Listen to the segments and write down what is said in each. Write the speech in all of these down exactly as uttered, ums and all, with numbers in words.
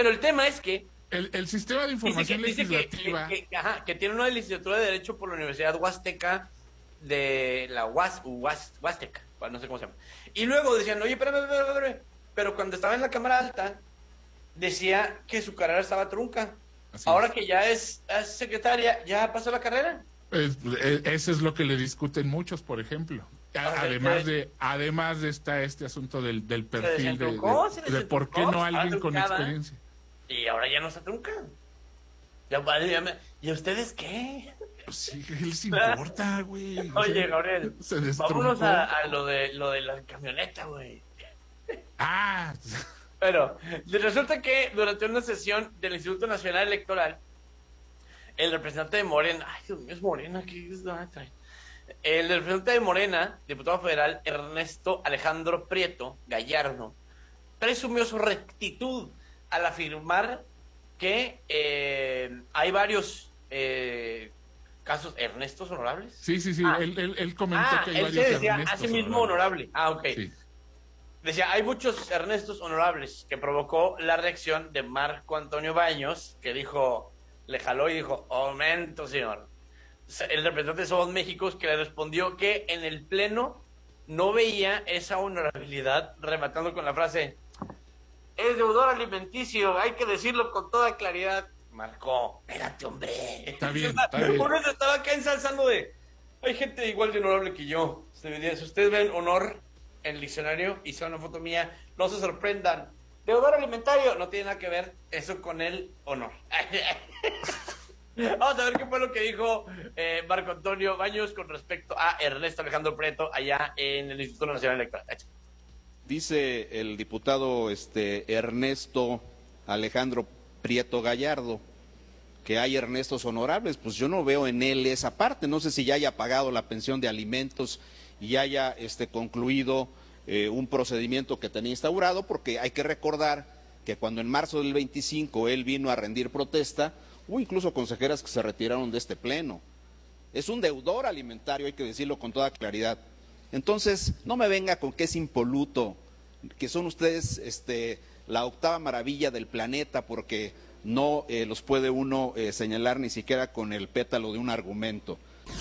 Bueno, el tema es que El, el sistema de información dice que, dice legislativa... que, que, que, ajá, que tiene una licenciatura de Derecho por la Universidad Huasteca de la UAS, UAS, Huasteca, no sé cómo se llama. Y luego decían, oye, espérame, espérame, espérame. Pero cuando estaba en la Cámara Alta, decía que su carrera estaba trunca. Así Ahora es. que ya es, es secretaria, ¿ya pasó la carrera? Es, es, eso es lo que le discuten muchos, por ejemplo. A, además de además de está este asunto del, del perfil de, de, de por qué no alguien con experiencia. Y ahora ya no se trunca. Ya, ya me, ¿y a ustedes qué? Pues sí, ¿qué les importa, güey? Oye, Gabriel, vámonos a, a lo de lo de la camioneta, güey. Ah. Pero resulta que durante una sesión del Instituto Nacional Electoral, el representante de Morena, ay, Dios mío, es Morena, ¿qué es? El representante de Morena, diputado federal, Ernesto Alejandro Prieto Gallardo, presumió su rectitud al afirmar que eh, hay varios eh, casos Ernestos honorables. Sí, sí, sí, ah, él, él, él comentó ah, que hay él varios se decía Ernestos a sí mismo honorable. Ah, ok. Sí. Decía, hay muchos Ernestos honorables, que provocó la reacción de Marco Antonio Baños, que dijo, le jaló y dijo, aumento, señor. El representante de Somos México, que le respondió que en el pleno no veía esa honorabilidad, rematando con la frase, es deudor alimenticio, hay que decirlo con toda claridad. Marcó, espérate, hombre. Está bien, está bien. Uno se estaba acá ensalzando de, hay gente igual de honorable que yo. Si ustedes ven honor en el diccionario y son una foto mía, no se sorprendan. Deudor alimentario no tiene nada que ver eso con el honor. Vamos a ver qué fue lo que dijo eh, Marco Antonio Baños con respecto a Ernesto Alejandro Prieto allá en el Instituto Nacional Electoral. Dice el diputado este Ernesto Alejandro Prieto Gallardo que hay Ernestos honorables. Pues yo no veo en él esa parte. No sé si ya haya pagado la pensión de alimentos y haya este, concluido eh, un procedimiento que tenía instaurado, porque hay que recordar que cuando en marzo del veinticinco él vino a rendir protesta, hubo incluso consejeras que se retiraron de este pleno. Es un deudor alimentario, hay que decirlo con toda claridad. Entonces, no me venga con que es impoluto, que son ustedes este, la octava maravilla del planeta, porque no eh, los puede uno eh, señalar ni siquiera con el pétalo de un argumento.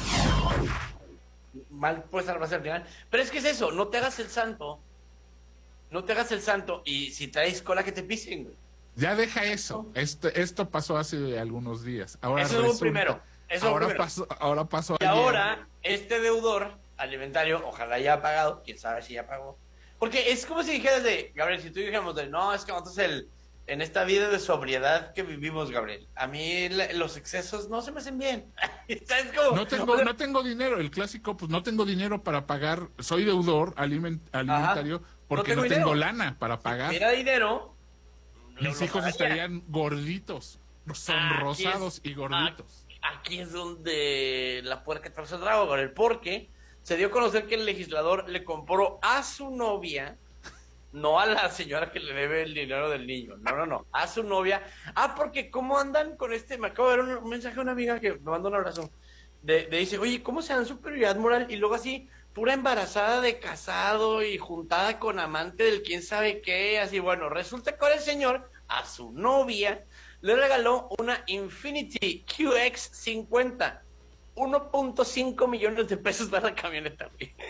Mal puede salvarse al final. Pero es que es eso, no te hagas el santo, no te hagas el santo, y si traes cola que te pisen, güey. Ya deja eso. Esto, esto pasó hace algunos días. Ahora eso es un primero. Eso ahora, primero. Pasó, ahora pasó. Y ayer. Ahora, este deudor alimentario, ojalá ya ha pagado, quién sabe si ya pagó. Porque es como si dijeras de, Gabriel, si tú dijéramos de, no, es que nosotros el, en esta vida de sobriedad que vivimos, Gabriel, a mí la, los excesos no se me hacen bien. ¿Sabes cómo? No tengo, no tengo dinero, el clásico, pues no tengo dinero para pagar, soy deudor aliment, alimentario, Ajá. porque no tengo, no tengo lana para pagar. Si tuviera dinero, mis hijos pagaría. Estarían gorditos, sonrosados es, y gorditos. Aquí es donde la puerca trae el trago, Gabriel, porque se dio a conocer que el legislador le compró a su novia, no a la señora que le debe el dinero del niño, no, no, no, a su novia. Ah, porque ¿cómo andan con este? Me acabo de ver un, un mensaje de una amiga que me mandó un abrazo, de, de dice, oye, ¿cómo se dan superioridad moral? Y luego así, pura embarazada de casado y juntada con amante del quién sabe qué, así, bueno, resulta que ahora el señor, a su novia, le regaló una Infiniti Q X cincuenta. uno punto cinco millones de pesos para la camioneta.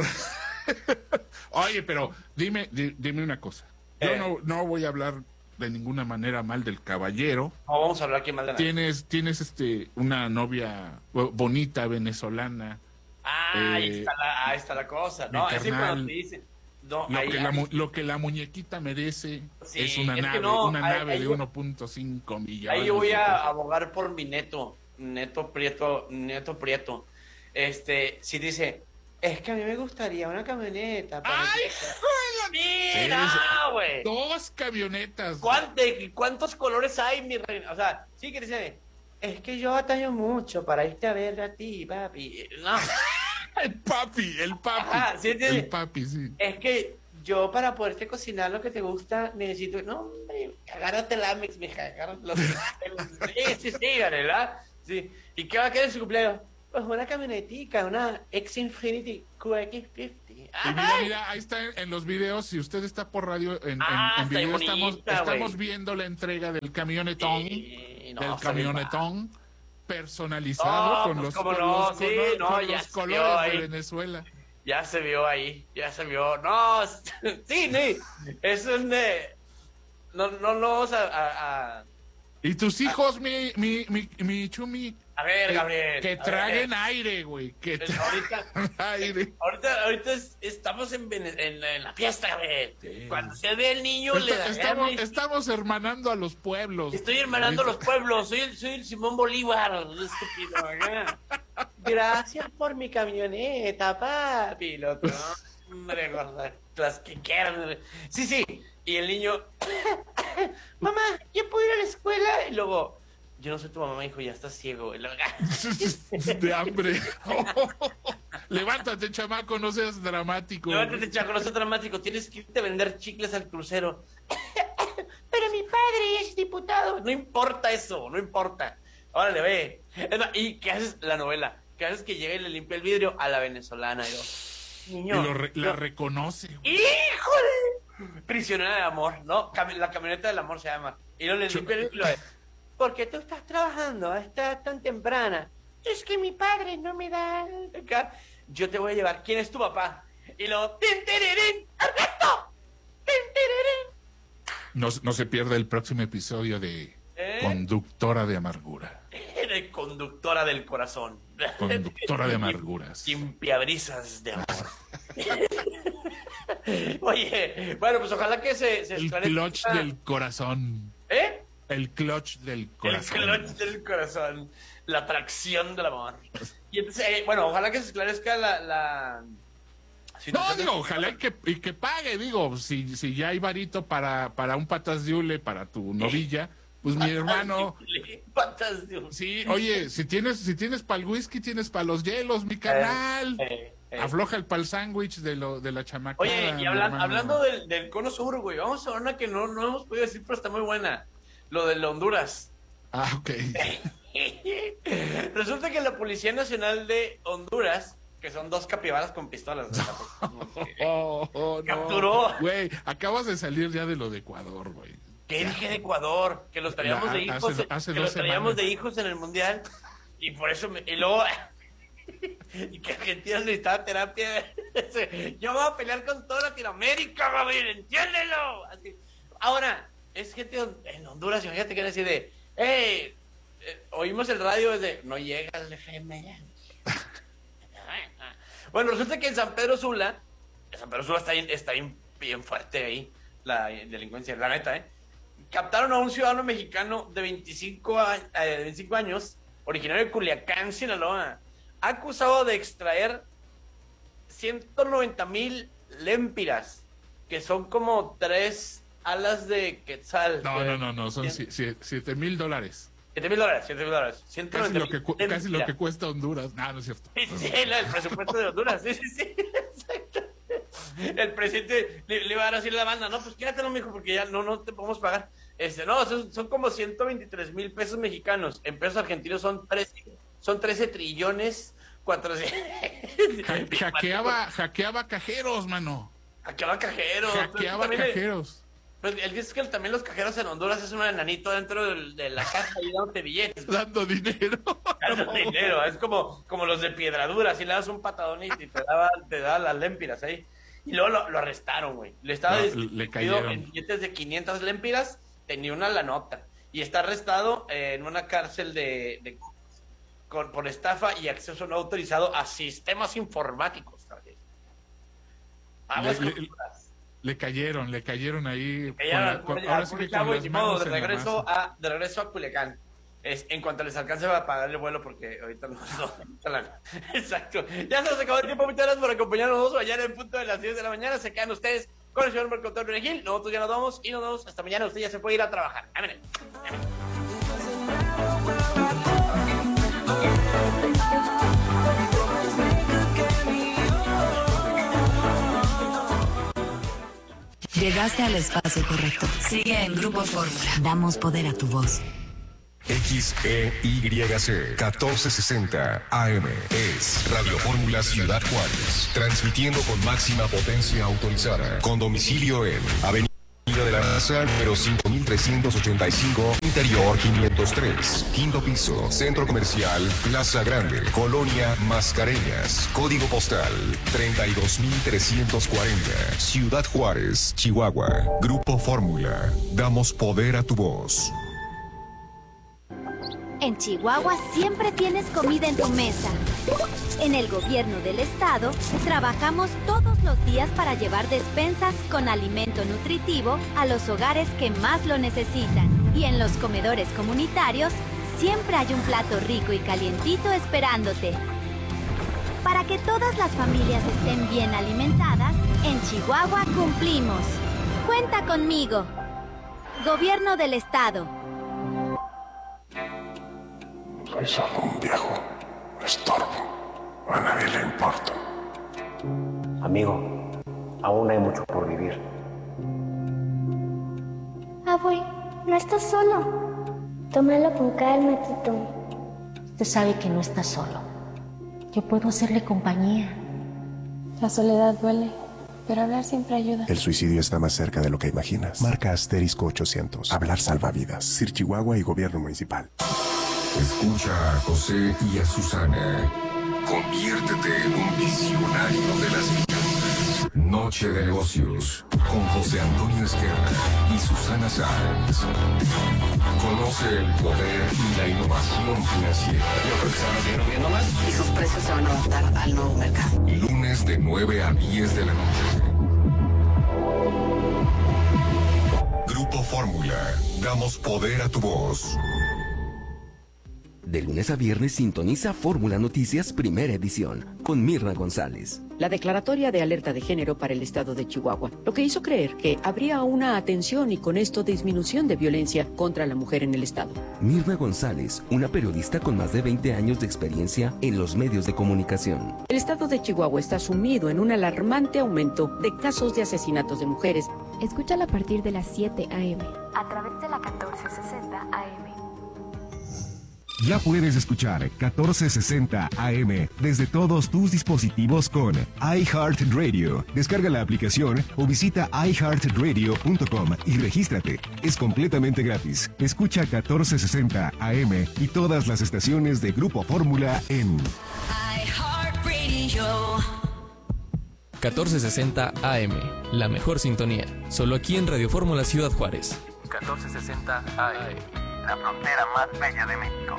Oye, pero dime, di, dime una cosa. Yo eh. no, no voy a hablar de ninguna manera mal del caballero. No, vamos a hablar aquí mal de nada. Tienes, tienes este, una novia bonita venezolana. Ah, eh, ahí, está la, ahí está la cosa, ¿no? Carnal, es cuando te dicen, no, lo, ahí, que ahí. La, lo que la muñequita merece sí, es una es nave, no, una ahí, nave ahí de yo, uno punto cinco millones. Ahí yo voy a abogar por mi neto, neto Prieto, neto Prieto. Este, si dice, es que a mí me gustaría una camioneta. Para ¡Ay, que... Mira, güey! Dos camionetas. ¿Cuántos, ¿Cuántos colores hay, mi reina? O sea, sí que dice, es que yo batallo mucho para irte a ver a ti, papi. No. El papi, el papi. Ajá, ¿sí el papi, sí. Es que yo para poderte cocinar lo que te gusta necesito, no, hombre, agárrate la mix, mija, agárrate los... sí, sí, sí, ¿verdad? Sí. ¿Y qué va a querer en su cumpleaños? Pues una camionetica, una X-Infinity Q X cincuenta. Y mira, mira, ahí está en, en los videos, si usted está por radio, en, ah, en, en video bonita, estamos, estamos viendo la entrega del camionetón, sí, no, del camionetón personalizado no, con pues los, cómo con no, los, sí, color, no, con ya los se colores vio de ahí. Venezuela. Ya se vio ahí, ya se vio. No, sí, sí, es un... Eh, no, no, no vamos a... a, a y tus hijos, a, mi, mi, mi, mi Chumi... A ver, Gabriel. Que traguen aire, güey. Que ahorita, aire. Ahorita, ahorita es, estamos en, en, en la fiesta, Gabriel. Sí. Cuando se ve el niño, Está, le da estamos, estamos hermanando a los pueblos. Estoy hermanando a los pueblos. Soy el, soy el Simón Bolívar. Estúpido, acá. Gracias por mi camioneta, papi. Lo otro, ¿no? Hombre, gorda. Las que quieran. Sí, sí. Y el niño, mamá, ¿yo puedo ir a la escuela? Y luego, yo no soy tu mamá, hijo, ya estás ciego. De hambre. Levántate, chamaco, no seas dramático. Levántate, chamaco, no seas dramático. Tienes que irte a vender chicles al crucero. Pero mi padre es diputado. No importa eso, no importa. Órale, ve. ¿Y qué haces? La novela. ¿Qué haces? Que llega y le limpia el vidrio a la venezolana. Y, yo, niño, y lo re la lo... reconoce. Güey. ¡Híjole! Prisionera de amor, ¿no? Cam la camioneta del amor se llama. Y luego le limpia el vidrio. Porque tú estás trabajando, estás tan temprana. Es que mi padre no me da... Yo te voy a llevar. ¿Quién es tu papá? Y luego... ¡Tin, ¡Ernesto! No, no se pierda el próximo episodio de ¿Eh? Conductora de Amargura. De Conductora del Corazón. Conductora de Amarguras. Limpiabrisas de amor. Oye, bueno, pues ojalá que se... se el clutch del corazón. ¿Eh? El clutch del corazón. El clutch del corazón. La atracción del amor. Y entonces, eh, bueno, ojalá que se esclarezca la... la... No, digo, ojalá y que, y que pague, digo, si, si ya hay varito para, para un patas de hule, para tu novilla, pues mi hermano... Patas de hule. Sí, oye, si tienes si tienes para el whisky, tienes para los hielos, mi canal. Eh, eh, eh. Afloja el pal sándwich de, lo, de la chamaca. Oye, y hablan, hablando del, del cono sur, güey, vamos a una que no, no hemos podido decir, pero está muy buena. Lo de Honduras. Ah, ok. Resulta que la Policía Nacional de Honduras, que son dos capibaras con pistolas, oh, oh, capturó. Güey, acabas de salir ya de lo de Ecuador, güey. ¿Qué dije de Ecuador? Que los traíamos la, de hijos, hace, hace que los traíamos de hijos en el Mundial. Y por eso, me, y luego... y que Argentina necesitaba terapia. Yo voy a pelear con toda Latinoamérica, Gabriel, entiéndelo. Así. Ahora, es gente en Honduras, imagínate que decir de, hey, eh, oímos el radio desde, no llega el F M. Bueno, resulta que en San Pedro Sula, San Pedro Sula está, bien, está bien, bien fuerte ahí, la delincuencia, la neta, ¿eh? Captaron a un ciudadano mexicano de veinticinco, a, eh, veinticinco años, originario de Culiacán, Sinaloa, acusado de extraer ciento noventa mil lempiras, que son como tres alas de quetzal. No, no, no, no, son siete mil dólares. siete mil dólares, siete mil dólares. Casi lo, que, casi lo que cuesta Honduras. No, no es cierto. Sí, sí, el, el presupuesto de Honduras. Sí, sí, sí. Exacto. El presidente le, le iba a dar así a la banda, no, pues quédatelo, mijo, porque ya no, no te podemos pagar. Este, no, son, son como ciento veintitrés mil pesos mexicanos. En pesos argentinos son trece, son trece trillones cuatrocientos. Ja, hackeaba, hackeaba cajeros, mano. Hackeaba cajeros. Hackeaba cajeros. Pues el que es que también los cajeros en Honduras es un enanito dentro de, de la caja y dándote billetes. Dando dinero. Dando no. dinero. Es como, como los de Piedradura. Si le das un patadón y te da, te da las lempiras ahí. Y luego lo, lo arrestaron, güey. Le estaba no, le cayeron en billetes de quinientas lempiras. Tenía una la nota. Y está arrestado eh, en una cárcel de, de con, por estafa y acceso no autorizado a sistemas informáticos. Vamos le, le, le cayeron, le cayeron ahí. Cayeron, con la, con, ahora sí que con las manos de regreso a de regreso a Culiacán. Es, en cuanto les alcance va a pagar el vuelo porque ahorita no, no la... Exacto. Ya se nos acabó el tiempo. Muchas gracias por acompañarnos mañana en punto de las diez de la mañana. Se quedan ustedes con el señor Marco Antonio Regil. Nosotros ya nos vamos y nos vemos hasta mañana. Usted ya se puede ir a trabajar. Amén. Amén. Llegaste al espacio correcto. Sigue en Grupo Fórmula. Damos poder a tu voz. X E Y C catorce sesenta A M es Radio Fórmula Ciudad Juárez, transmitiendo con máxima potencia autorizada, con domicilio en Avenida de la Raza, número cinco mil trescientos ochenta y cinco, interior quinientos tres, quinto piso, Centro Comercial Plaza Grande, Colonia Mascareñas, código postal treinta y dos mil trescientos cuarenta, Ciudad Juárez, Chihuahua. Grupo Fórmula, damos poder a tu voz. En Chihuahua siempre tienes comida en tu mesa. En el gobierno del estado trabajamos todos los días para llevar despensas con alimento nutritivo a los hogares que más lo necesitan. Y en los comedores comunitarios siempre hay un plato rico y calientito esperándote. Para que todas las familias estén bien alimentadas, en Chihuahua cumplimos. Cuenta conmigo. Gobierno del estado. Soy solo un viejo estorbo. A nadie le importa. Amigo, aún hay mucho por vivir. Abue, no estás solo. Tómalo con calma, Tito. Usted sabe que no está solo. Yo puedo hacerle compañía. La soledad duele, pero hablar siempre ayuda. El suicidio está más cerca de lo que imaginas. Marca asterisco ochocientos. Hablar salva vidas. C I R Chihuahua y Gobierno Municipal. Escucha a José y a Susana. Conviértete en un visionario de las finanzas. Noche de negocios con José Antonio Esquerra y Susana Sáenz. Conoce el poder y la innovación financiera. Yo creo que se van a seguir moviendo más y sus precios se van a adaptar al nuevo mercado. Lunes de nueve a diez de la noche. Grupo Fórmula. Damos poder a tu voz. De lunes a viernes sintoniza Fórmula Noticias Primera Edición con Mirna González. La declaratoria de alerta de género para el estado de Chihuahua, lo que hizo creer que habría una atención y con esto disminución de violencia contra la mujer en el estado. Mirna González, una periodista con más de veinte años de experiencia en los medios de comunicación. El estado de Chihuahua está sumido en un alarmante aumento de casos de asesinatos de mujeres. Escúchala a partir de las siete a eme a través de la catorce sesenta A M. Ya puedes escuchar catorce sesenta A M desde todos tus dispositivos con iHeartRadio. Descarga la aplicación o visita i heart radio punto com y regístrate. Es completamente gratis. Escucha catorce sesenta A M y todas las estaciones de Grupo Fórmula en iHeartRadio. catorce sesenta A M, la mejor sintonía. Solo aquí en Radio Fórmula Ciudad Juárez. catorce sesenta A M. La frontera más bella de México.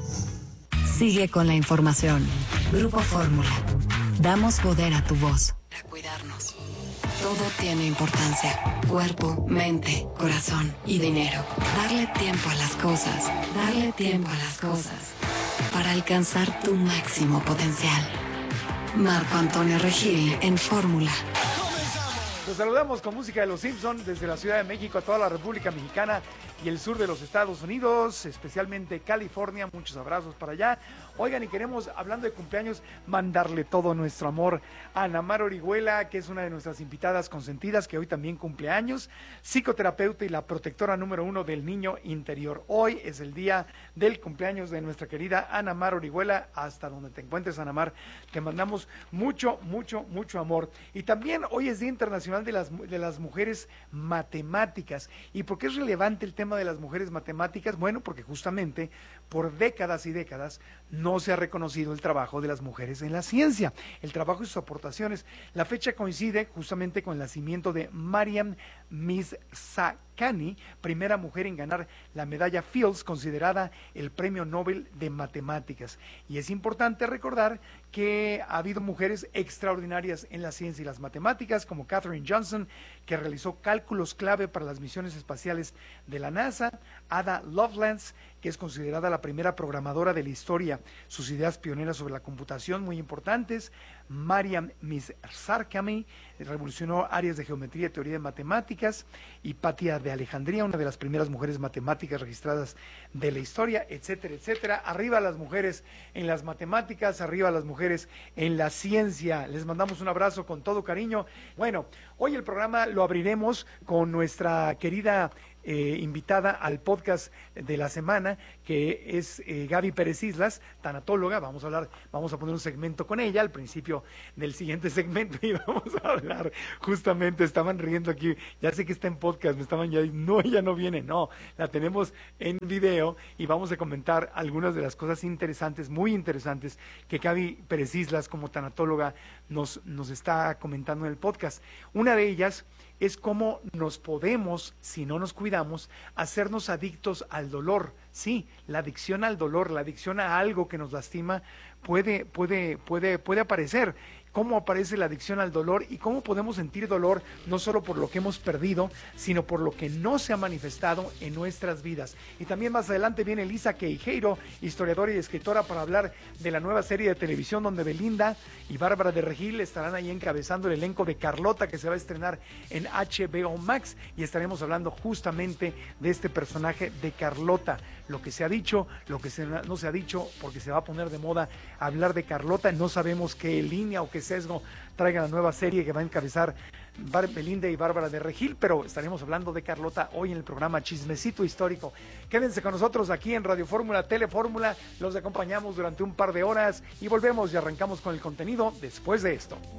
Sigue con la información. Grupo Fórmula. Damos poder a tu voz. Para cuidarnos. Todo tiene importancia. Cuerpo, mente, corazón y dinero. Darle tiempo a las cosas. Darle tiempo a las cosas. Para alcanzar tu máximo potencial. Marco Antonio Regil en Fórmula. Los saludamos con música de Los Simpson desde la Ciudad de México a toda la República Mexicana y el sur de los Estados Unidos, especialmente California. Muchos abrazos para allá. Oigan, y queremos, hablando de cumpleaños, mandarle todo nuestro amor a Ana Mar Orihuela, que es una de nuestras invitadas consentidas, que hoy también cumple años, psicoterapeuta y la protectora número uno del niño interior. Hoy es el día del cumpleaños de nuestra querida Ana Mar Orihuela. Hasta donde te encuentres, Ana Mar, te mandamos mucho, mucho, mucho amor. Y también hoy es Día Internacional de las, de las Mujeres Matemáticas. ¿Y por qué es relevante el tema de las mujeres matemáticas? Bueno, porque justamente por décadas y décadas no se ha reconocido el trabajo de las mujeres en la ciencia, el trabajo y sus aportaciones. La fecha coincide justamente con el nacimiento de Mariam Mirzakhani, primera mujer en ganar la medalla Fields, considerada el premio Nobel de Matemáticas. Y es importante recordar que ha habido mujeres extraordinarias en la ciencia y las matemáticas, como Katherine Johnson, que realizó cálculos clave para las misiones espaciales de la NASA, Ada Lovelace, que es considerada la primera programadora de la historia, sus ideas pioneras sobre la computación muy importantes, Mariam Mirzakhani revolucionó áreas de geometría y teoría de matemáticas, Hipatia de Alejandría, una de las primeras mujeres matemáticas registradas de la historia, etcétera, etcétera. Arriba las mujeres en las matemáticas, arriba las mujeres en la ciencia. Les mandamos un abrazo con todo cariño. Bueno, hoy el programa lo abriremos con nuestra querida eh, invitada al podcast de la semana, que es eh, Gaby Pérez Islas, tanatóloga. Vamos a hablar, vamos a poner un segmento con ella al principio del siguiente segmento y vamos a hablar justamente, estaban riendo aquí, ya sé que está en podcast, me estaban ya, no, ella no viene, no, la tenemos en video y vamos a comentar algunas de las cosas interesantes, muy interesantes, que Gaby Pérez Islas como tanatóloga nos, nos está comentando en el podcast. Una de ellas es cómo nos podemos, si no nos cuidamos, hacernos adictos al dolor. Sí, la adicción al dolor, la adicción a algo que nos lastima puede, puede, puede, puede aparecer. Cómo aparece la adicción al dolor y cómo podemos sentir dolor no solo por lo que hemos perdido, sino por lo que no se ha manifestado en nuestras vidas. Y también más adelante viene Elisa Queijeiro, historiadora y escritora, para hablar de la nueva serie de televisión donde Belinda y Bárbara de Regil estarán ahí encabezando el elenco de Carlota, que se va a estrenar en H B O Max, y estaremos hablando justamente de este personaje de Carlota, lo que se ha dicho, lo que se, no se ha dicho, porque se va a poner de moda hablar de Carlota. No sabemos qué línea o qué sesgo traiga la nueva serie que va a encabezar Belinda y Bárbara de Regil, pero estaremos hablando de Carlota hoy en el programa Chismecito Histórico. Quédense con nosotros aquí en Radio Fórmula, Telefórmula, los acompañamos durante un par de horas y volvemos y arrancamos con el contenido después de esto.